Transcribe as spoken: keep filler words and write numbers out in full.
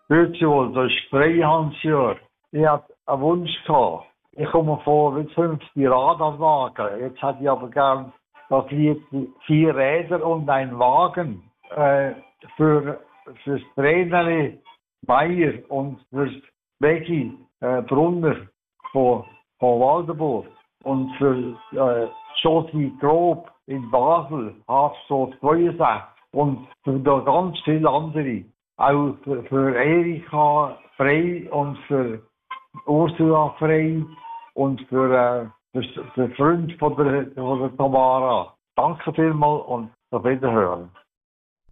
Virtual, das ist Freihandsjahr. Ich hatte einen Wunsch gehabt. Ich komme vor mit fünfzig Radanlagen. Jetzt hätte ich aber gern das Lied vier Räder und ein Wagen äh, für fürs Trainer Meier und fürs Becky äh, Brunner von, von Waldenburg und für äh, Josie Grob in Basel, Hartstraße zweiundsechzig und für da ganz viele andere. Auch für, für Erika Frey und für Ursula Frey und für, äh, für den Freund von der, von der Tamara. Danke vielmals und auf Wiederhören.